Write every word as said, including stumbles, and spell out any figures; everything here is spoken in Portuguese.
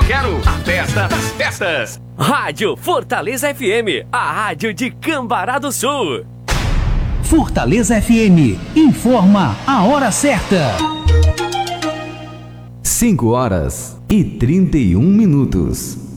quero a festa das festas. Rádio Fortaleza F M, a rádio de Cambará do Sul. Fortaleza F M, informa a hora certa. cinco horas e trinta e um minutos.